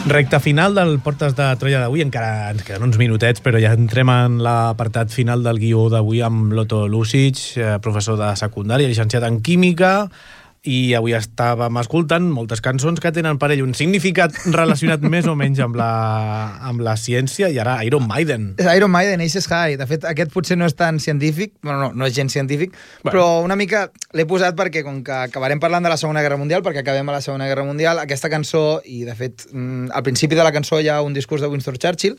Recte final del Portes de Troia d'avui, encara ens queden uns minutets, però ja entrem en l'apartat final del guió d'avui amb l'Otto Lucic, professor de secundària, llicenciat en Química, i avui estàvem escoltant moltes cançons que tenen per ell un significat relacionat més o menys amb la ciència, i ara Iron Maiden. Iron Maiden, Aces High. De fet, aquest potser no és tan científic, bueno, no és gens científic, però una mica l'he posat perquè, com que acabarem parlant de la Segona Guerra Mundial, perquè acabem a la Segona Guerra Mundial, aquesta cançó, i de fet, al principi de la cançó hi ha un discurs de Winston Churchill,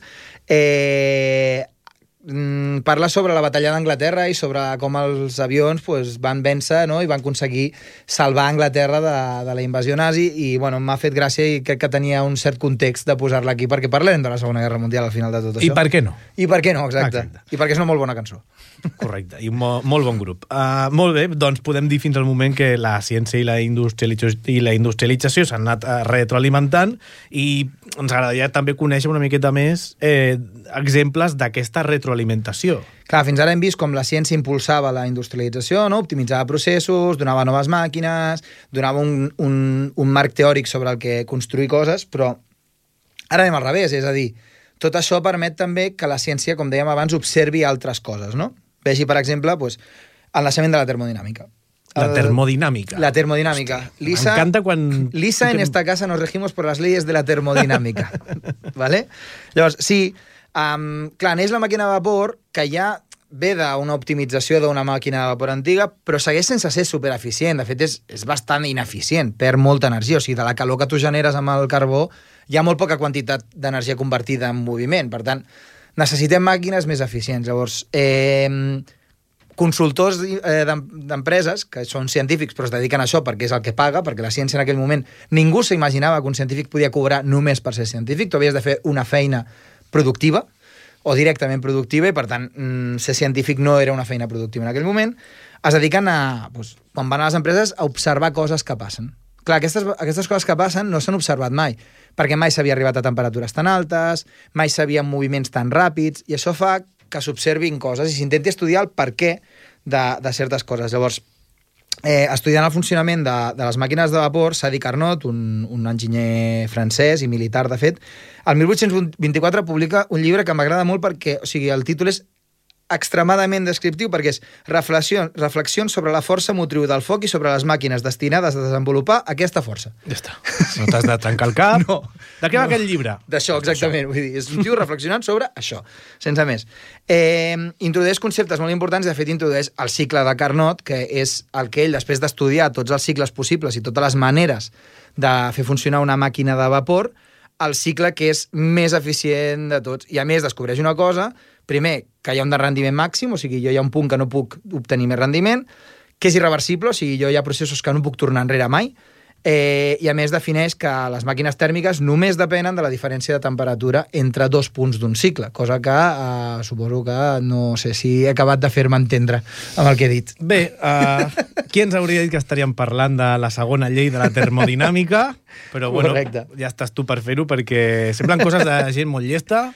parla sobre la batalla d'Anglaterra i sobre com els avions van vèncer, no? I van aconseguir salvar Anglaterra de la invasió nazi, i bueno, m'ha fet gràcia i crec que tenia un cert context de posar-la aquí, perquè parlem de la Segona Guerra Mundial al final de tot això. I per què no? I per què no, exacte. I perquè és una molt bona cançó. Correcte, i molt bon grup. Molt bé, doncs podem dir fins al moment que la ciència i la industrialització s'han anat retroalimentant, i ens agradaria també conèixer una miqueta més exemples d'aquesta retroalimentació. Clar, fins ara hem vist com la ciència impulsava la industrialització, no? Optimitzava processos, donava noves màquines, donava un marc teòric sobre el que construir coses, però ara anem al revés, és a dir, tot això permet també que la ciència, com dèiem abans, observi altres coses, no? Vegi, per exemple, el naixement de la termodinàmica. La termodinàmica. La termodinàmica. M'encanta quan... Lisa, en esta casa nos regimos por las leyes de la termodinàmica. ¿Vale? Llavors, sí, clar, neix la màquina de vapor, que ja ve d'una optimització d'una màquina de vapor antiga, però segueix sense ser supereficient. De fet, és bastant ineficient, perd molta energia. O sigui, de la calor que tu generes amb el carbó, hi ha molt poca quantitat d'energia convertida en moviment. Per tant, necessitem màquines més eficients. Llavors, consultors d'empreses, que són científics però es dediquen a això perquè és el que paga, perquè la ciència en aquell moment ningú s'imaginava que un científic podia cobrar només per ser científic, tu havies de fer una feina productiva o directament productiva, i per tant ser científic no era una feina productiva en aquell moment. Es dediquen a, quan van a les empreses, a observar coses que passen. Clar, aquestes coses que passen no s'han observat mai, perquè mai s'havia arribat a temperatures tan altes, mai s'havien moviments tan ràpids, i això fa que s'observin coses i s'intenti estudiar el per què de certes coses. Llavors, estudiant el funcionament de les màquines de vapor, Sadi Carnot, un enginyer francès i militar, de fet, el 1824 publica un llibre que m'agrada molt perquè, o sigui, el títol és extremadament descriptiu, perquè és reflexions sobre la força motriu del foc i sobre les màquines destinades a desenvolupar aquesta força. Ja està. No t'has de trencar el cap. No. De què va aquest llibre? D'això, exactament. Vull dir, és un tio reflexionant sobre això, sense més. Introdueix conceptes molt importants, de fet introdueix el cicle de Carnot, que és el que ell, després d'estudiar tots els cicles possibles i totes les maneres de fer funcionar una màquina de vapor, el cicle que és més eficient de tots. I a més descobreix una cosa, primer, que hi ha un rendiment màxim, o sigui, jo hi ha un punt que no puc obtenir més rendiment, que és irreversible, o sigui, jo hi ha processos que no puc tornar enrere mai, i a més defineix que les màquines tèrmiques només depenen de la diferència de temperatura entre dos punts d'un cicle, cosa que suposo que no sé si he acabat de fer-me entendre amb el que he dit. Bé, qui ens hauria dit que estaríem parlant de la segona llei de la termodinàmica? Però bueno, correcte. Ja estàs tu per fer-ho, perquè semblen coses de gent molt llesta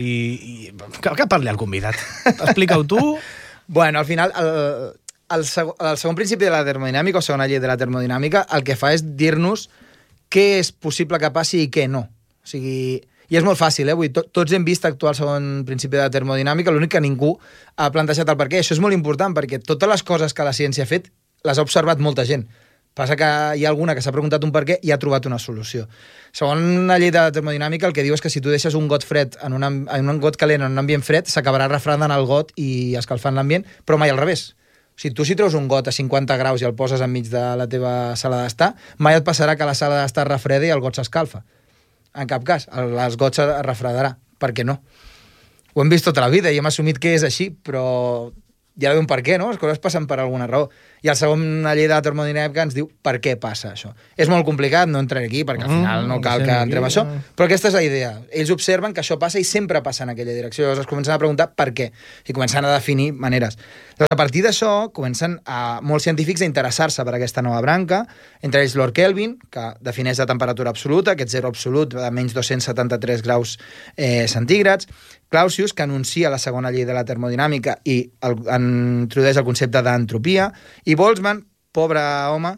i que parli el convidat. Explica-ho tu. Bueno, al final, el segon principi de la termodinàmica, o segona llei de la termodinàmica, el que fa és dir-nos què és possible que passi i què no. O sigui, i és molt fàcil, Vull dir, tots hem vist actuar el segon principi de la termodinàmica, l'únic que ningú ha plantejat el per què. Això és molt important, perquè totes les coses que la ciència ha fet les ha observat molta gent. Passa que hi ha alguna que s'ha preguntat un per què i ha trobat una solució. Segons la llei de la termodinàmica, el que diu és que si tu deixes un got fred en un got calent en un ambient fred, s'acabarà refredant el got i escalfant l'ambient, però mai al revés. O sigui, tu si treus un got a 50 graus i el poses enmig de la teva sala d'estar, mai et passarà que la sala d'estar es refreda i el got s'escalfa. En cap cas, el got es refredarà. Per què no? Ho hem vist tota la vida i hem assumit que és així, però hi ha d'haver un per què, no? Les coses passen per alguna raó. I el segon llei de la termodinàmica ens diu per què passa això. És molt complicat, no entraré aquí, perquè al final no cal que entrem a això, però aquesta és la idea. Ells observen que això passa i sempre passa en aquella direcció. Llavors es comencen a preguntar per què i comencen a definir maneres. Llavors, a partir d'això, comencen molts científics a interessar-se per aquesta nova branca, entre ells Lord Kelvin, que defineix la temperatura absoluta, aquest zero absolut de menys 273 graus centígrads, Clausius, que anuncia la segona llei de la termodinàmica i introdueix el concepte d'entropia, i Boltzmann, pobre home,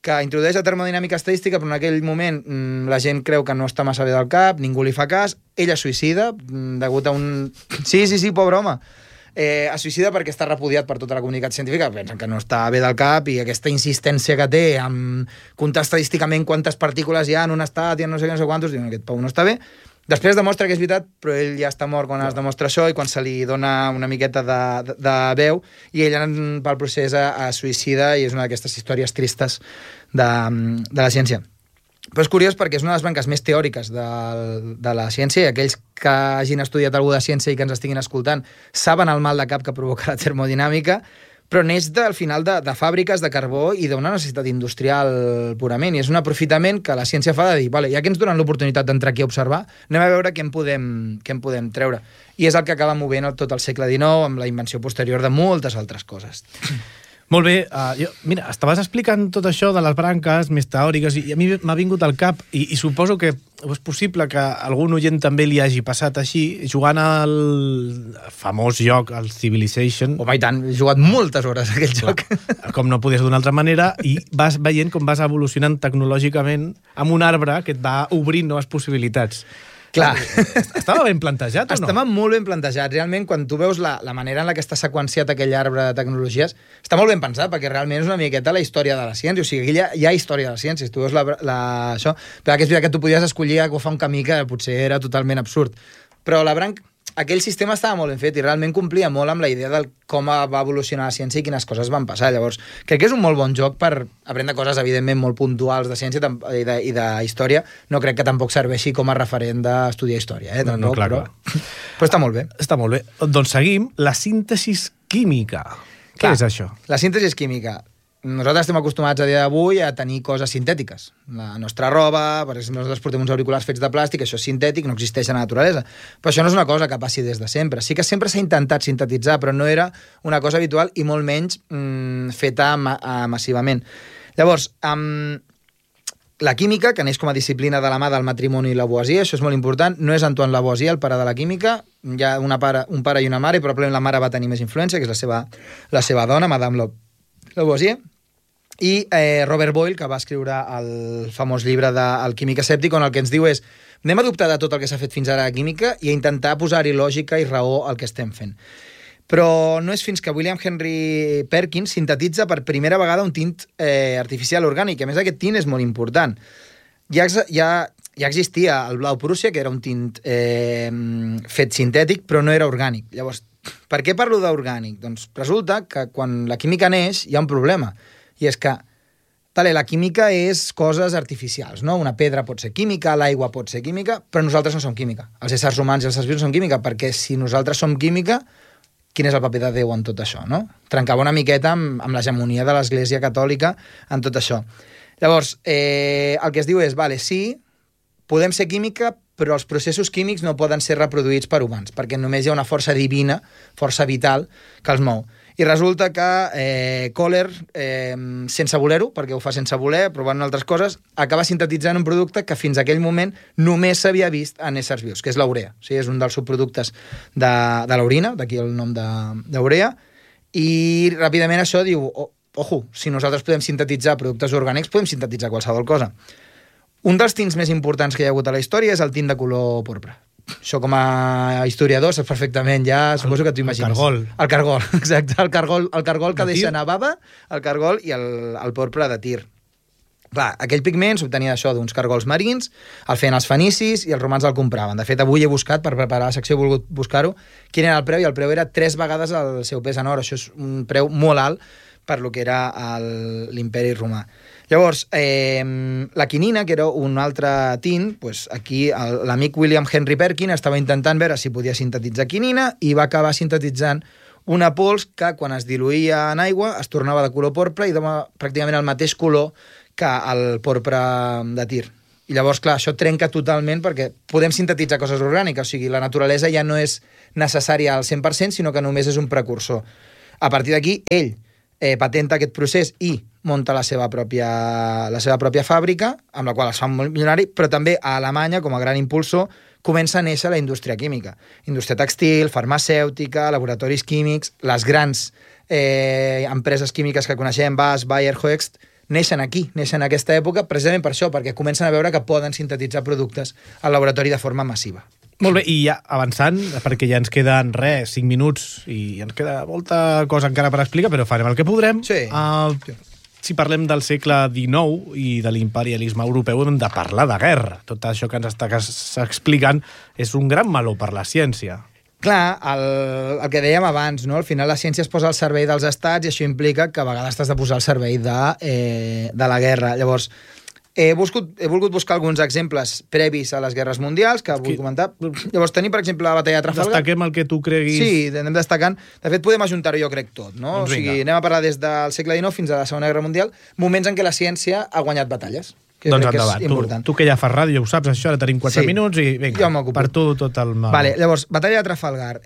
que introdueix la termodinàmica estadística, però en aquell moment la gent creu que no està massa bé del cap, ningú li fa cas, ell es suïcida, degut a un... Sí, pobre home. Es suïcida perquè està repudiat per tota la comunitat científica, pensen que no està bé del cap, i aquesta insistència que té en comptar estadísticament quantes partícules hi ha en un estat i en no sé què, no sé quantos, diuen, aquest Pau no està bé. Després demostra que és veritat, però ell ja està mort quan es demostra això, i quan se li dona una miqueta de veu, i ell pel procés es suïcida, i és una d'aquestes històries tristes de la ciència. Però és curiós perquè és una de les branques més teòriques de la ciència, i aquells que hagin estudiat alguna de ciència i que ens estiguin escoltant saben el mal de cap que provoca la termodinàmica, però neix del final de fàbriques de carbó i d'una necessitat industrial purament, i és un aprofitament que la ciència fa de dir, vale, ja que ens donen l'oportunitat d'entrar aquí a observar, anem a veure què en podem treure. I és el que acaba movent tot el segle XIX amb la invenció posterior de moltes altres coses. Molt bé, mira, estaves explicant tot això de les branques més teòriques, i a mi m'ha vingut al cap, i suposo que és possible que algun oient també li hagi passat així, jugant al famós joc, el Civilization. Home, i tant, he jugat moltes hores a aquell joc. Com no podies d'una altra manera, i vas veient com vas evolucionant tecnològicament amb un arbre que et va obrint noves possibilitats. Clar. Estava ben plantejat o no? Estava molt ben plantejat. Realment, quan tu veus la manera en la que està seqüenciat aquell arbre de tecnologies, està molt ben pensat, perquè realment és una miqueta la història de la ciència. O sigui, aquí hi ha història de la ciència. Si tu veus això... Però que és veritat que tu podies escollir agafar un camí que potser era totalment absurd. Però aquell sistema estava molt ben fet i realment complia molt amb la idea de com va evolucionar la ciència i quines coses van passar. Llavors, crec que és un molt bon joc per aprendre coses, evidentment, molt puntuals de ciència i de història. No crec que tampoc serveixi com a referent d'estudiar història. No, clar. Però està molt bé. Està molt bé. Doncs seguim. La síntesi química. Què és això? La síntesi química. Nosaltres estem acostumats a dia d'avui a tenir coses sintètiques. La nostra roba, per exemple, nosaltres portem uns auriculars fets de plàstic, això és sintètic, no existeix a la naturalesa. Però això no és una cosa que passi des de sempre. Sí que sempre s'ha intentat sintetitzar, però no era una cosa habitual i molt menys feta massivament. Llavors, la química, que neix com a disciplina de la mà del matrimoni i Lavoisier, això és molt important, no és Antoine Lavoisier, el pare de la química, hi ha un pare i una mare, i probablement la mare va tenir més influència, que és la seva dona, Madame Lavoisier, i Robert Boyle, que va escriure el famós llibre del químic escèptic, on el que ens diu és anem a dubtar de tot el que s'ha fet fins ara a química i a intentar posar-hi lògica i raó al que estem fent. Però no és fins que William Henry Perkins sintetitza per primera vegada un tint artificial orgànic. A més, aquest tint és molt important. Ja existia el blau Prússia, que era un tint fet sintètic, però no era orgànic. Llavors, per què parlo d'orgànic? Doncs resulta que quan la química neix hi ha un problema. I és que la química és coses artificials, no? Una pedra pot ser química, l'aigua pot ser química, però nosaltres no som química. Els éssers humans i els éssers vius no som química, perquè si nosaltres som química, quin és el paper de Déu en tot això, no? Trencava una miqueta amb l'hegemonia de l'Església Catòlica en tot això. Llavors, el que es diu és, sí, podem ser química, però els processos químics no poden ser reproduïts per humans, perquè només hi ha una força divina, força vital, que els mou. I resulta que Kohler, sense voler-ho, perquè ho fa sense voler, provant altres coses, acaba sintetitzant un producte que fins aquell moment només s'havia vist en éssers vius, que és l'urea. O sigui, és un dels subproductes de l'orina, d'aquí el nom d'urea, i ràpidament això diu, ojo, si nosaltres podem sintetitzar productes orgànics, podem sintetitzar qualsevol cosa. Un dels tints més importants que hi ha hagut a la història és el tint de color porpra. Això com a historiador saps perfectament, ja suposo que t'ho imagines. El cargol, exacte. El cargol que deixa anar bava, el cargol i el porpra de Tir. Clar, aquell pigment s'obtenia d'això, d'uns cargols marins, el feien els fenicis i els romans el compraven. De fet, avui he buscat, per preparar la secció he volgut buscar-ho, quin era el preu, i el preu era 3 vegades el seu pes en or. Això és un preu molt alt per lo que era l'imperi romà. Llavors, la quinina, que era un altre tint, doncs aquí l'amic William Henry Perkins estava intentant veure si podia sintetitzar quinina i va acabar sintetitzant una pols que quan es diluïa en aigua es tornava de color porpra i dona pràcticament el mateix color que el porpra de Tir. I llavors, clar, això trenca totalment perquè podem sintetitzar coses orgàniques, o sigui, la naturalesa ja no és necessària al 100%, sinó que només és un precursor. A partir d'aquí, ell patenta aquest procés i munta la seva pròpia fàbrica, amb la qual es fa molt milionari, però també a Alemanya, com a gran impulsor, comença a néixer la indústria química. Indústria textil, farmacèutica, laboratoris químics, les grans empreses químiques que coneixem, BASF, Bayer, Hoechst, neixen aquí, neixen en aquesta època, precisament per això, perquè comencen a veure que poden sintetitzar productes al laboratori de forma massiva. Molt bé, i ja avançant, perquè ja ens queden 5 minuts i ens queda molta cosa encara per explicar, però farem el que podrem. Sí. Si parlem del segle XIX i de l'imperialisme europeu, hem de parlar de guerra. Tot això que ens estàs explicant és un gran meló per la ciència. Clar, el que dèiem abans, no? Al final la ciència es posa al servei dels estats i això implica que a vegades t'has de posar al servei de la guerra. Llavors, he volgut buscar alguns exemples previs a les guerres mundials que vull comentar. Llavors, tenim, per exemple, la batalla de Trafalgar. Destaquem el que tu creguis. Sí, anem destacant. De fet, podem ajuntar-ho, jo crec, tot, no? Doncs o sigui, anem a parlar des del segle XIX fins a la Segona Guerra Mundial, moments en què la ciència ha guanyat batalles. Doncs endavant, tu que ja fas ràdio, ho saps, això, ara tenim 4 minuts i vinga, per tu tot el mal. Vale, llavors, batalla de Trafalgar.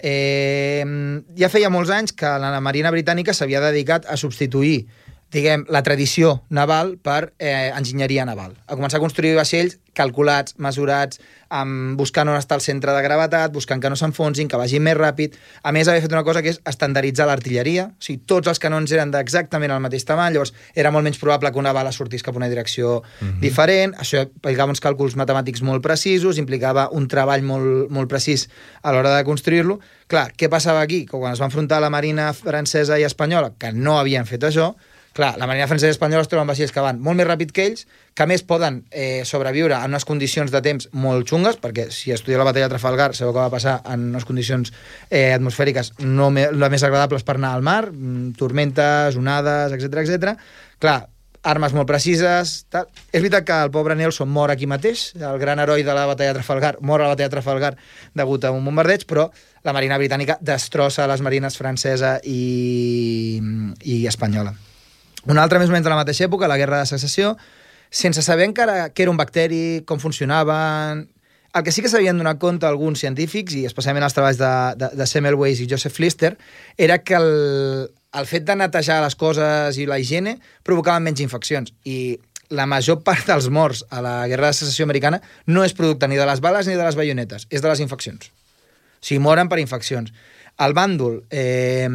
Ja feia molts anys que la Marina Britànica s'havia dedicat a substituir, diguem, la tradició naval per enginyeria naval. A començar a construir vaixells calculats, mesurats, buscant on està el centre de gravetat, buscant que no s'enfonsin, que vagin més ràpid. A més, havia fet una cosa que és estandarditzar l'artilleria. O sigui, tots els canons eren d'exactament el mateix tamany, llavors era molt menys probable que una bala sortís cap a una direcció diferent. Això implicava uns càlculs matemàtics molt precisos, implicava un treball molt precís a l'hora de construir-lo. Clar, què passava aquí? Que quan es va enfrontar la marina francesa i espanyola, que no havien fet això, clar, la marina francesa i espanyola es troben vaixells que van molt més ràpid que ells, que a més poden sobreviure en unes condicions de temps molt xungues, perquè si estudieu la batalla de Trafalgar sabeu que va passar en unes condicions atmosfèriques no les més agradables per anar al mar, tormentes, onades, etc. Clar, armes molt precises, tal. És veritat que el pobre Nelson mor aquí mateix, el gran heroi de la batalla de Trafalgar, mor a la batalla de Trafalgar degut a un bombardeig, però la marina britànica destrossa les marines francesa i espanyola. Una altra més o menys de la mateixa època, la Guerra de Secessió, sense saber encara què era un bacteri, com funcionaven. El que sí que s'havien donat compte alguns científics, i especialment els treballs de Semmelweis i Joseph Lister, era que el fet de netejar les coses i la higiene provocaven menys infeccions. I la major part dels morts a la Guerra de Secessió americana no és producte ni de les bales ni de les baionetes, és de les infeccions. O sigui, moren per infeccions. El bàndol de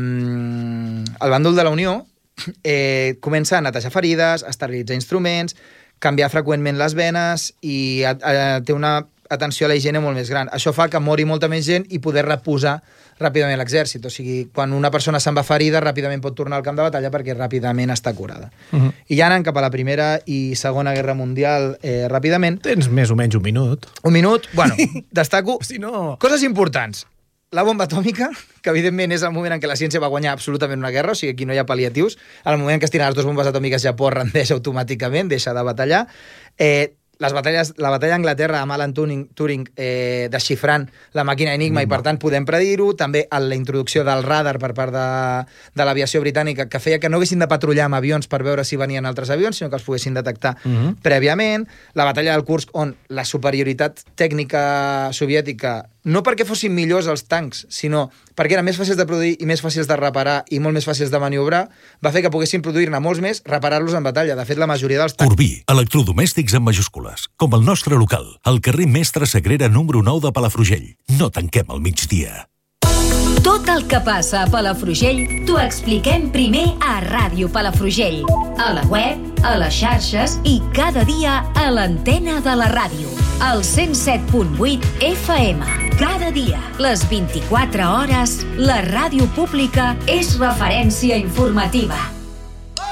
la Unió comença a netejar ferides, a esterilitzar instruments, canviar freqüentment les venes i té una atenció a la higiene molt més gran. Això fa que mori molta més gent i poder reposar ràpidament l'exèrcit. O sigui, quan una persona se'n va ferida, ràpidament pot tornar al camp de batalla perquè ràpidament està curada. I ja anant cap a la Primera i Segona Guerra Mundial ràpidament... Tens més o menys un minut. Un minut? Bueno, destaco si no... coses importants. La bomba atòmica, que evidentment és el moment en què la ciència va guanyar absolutament una guerra, o sigui, aquí no hi ha pal·liatius. En el moment en què es tiren les dues bombes atòmiques, Japó rendeix automàticament, deixa de batallar. La batalla d'Anglaterra amb Alan Turing desxifrant la màquina Enigma i, per tant, podem predir-ho. També la introducció del radar per part de l'aviació britànica, que feia que no haguessin de patrullar amb avions per veure si venien altres avions, sinó que els poguessin detectar prèviament. La batalla del Kursk, on la superioritat tècnica soviètica, no perquè fossin millors els tancs, sinó perquè eren més fàcils de produir i més fàcils de reparar i molt més fàcils de maniobrar, va fer que poguessin produir-ne molts més, reparar-los en batalla. De fet, la majoria dels tancs... Corbí, electrodomèstics en majúscules, com el nostre local, al carrer Mestre Sagrera número 9 de Palafrugell. No tanquem al migdia. Tot el que passa a Palafrugell t'ho expliquem primer a Ràdio Palafrugell, a la web, a les xarxes i cada dia a l'antena de la ràdio, al 107.8 FM. Cada dia, les 24 hores, la ràdio pública és referència informativa.